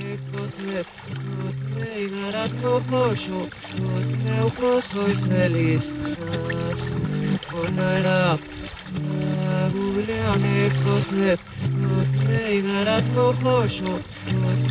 Kosep, Nutnei Garatno Kosho, Nutneu Kosoi Selis, Nasne Konarap, Naguleane Kosep, Nutnei Garatno Kosho,